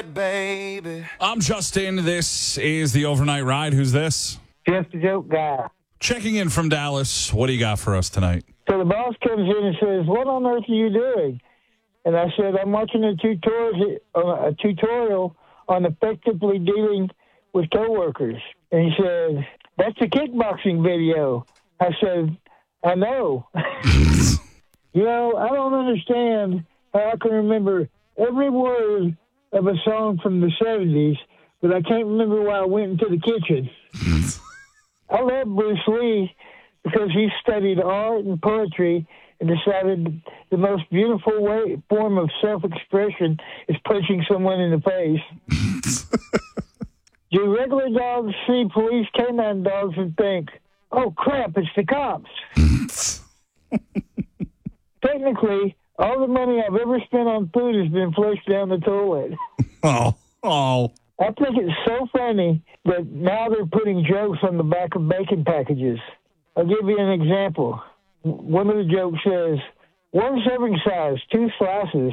baby. I'm Justin. This is the Overnight Ride. Who's this? Jeff the Joke Guy. Checking in from Dallas. What do you got for us tonight? So the boss comes in and says, "What on earth are you doing?" And I said, "I'm watching a tutorial on effectively dealing with coworkers." And he said, "That's a kickboxing video." I said, "I know." You know, I don't understand how I can remember every word of a song from the 70s, but I can't remember why I went into the kitchen. I love Bruce Lee because he studied art and poetry and decided the most beautiful form of self-expression is punching someone in the face. Do regular dogs see police canine dogs and think, "Oh, crap, it's the cops"? Technically, all the money I've ever spent on food has been flushed down the toilet. Oh. I think it's so funny that now they're putting jokes on the back of bacon packages. I'll give you an example. One of the jokes says, "1 serving size, 2 slices."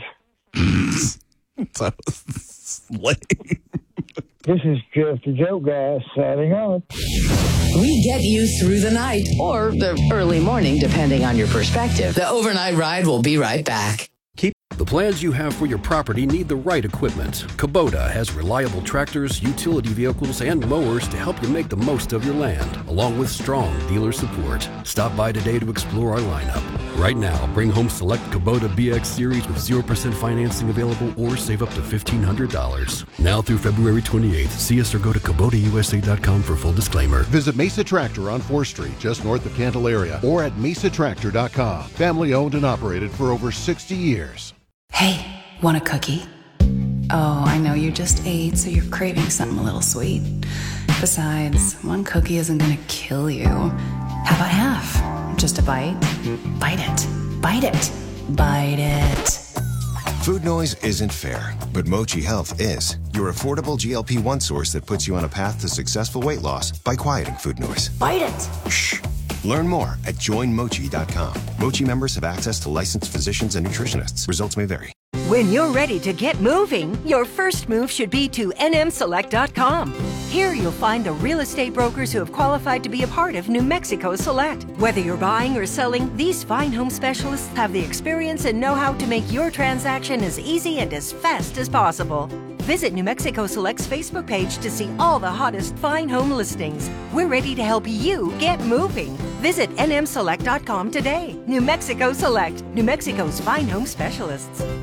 That was lame. This is Jeff the Joke Guy signing off. We get you through the night or the early morning, depending on your perspective. The Overnight Ride will be right back. The plans you have for your property need the right equipment. Kubota has reliable tractors, utility vehicles, and mowers to help you make the most of your land, along with strong dealer support. Stop by today to explore our lineup. Right now, bring home select Kubota BX Series with 0% financing available or save up to $1,500. Now through February 28th, see us or go to KubotaUSA.com for full disclaimer. Visit Mesa Tractor on 4th Street, just north of Candelaria, or at mesatractor.com. Family owned and operated for over 60 years. Hey, want a cookie? Oh, I know you just ate, so you're craving something a little sweet. Besides, 1 cookie isn't gonna kill you. How about half? Just a bite? Bite it. Bite it. Bite it. Food noise isn't fair, but Mochi Health is. Your affordable GLP-1 source that puts you on a path to successful weight loss by quieting food noise. Bite it. Shh. Learn more at joinmochi.com. Mochi members have access to licensed physicians and nutritionists. Results may vary. When you're ready to get moving, your first move should be to nmselect.com. Here you'll find the real estate brokers who have qualified to be a part of New Mexico Select. Whether you're buying or selling, these fine home specialists have the experience and know-how to make your transaction as easy and as fast as possible. Visit New Mexico Select's Facebook page to see all the hottest fine home listings. We're ready to help you get moving. Visit nmselect.com today. New Mexico Select, New Mexico's fine home specialists.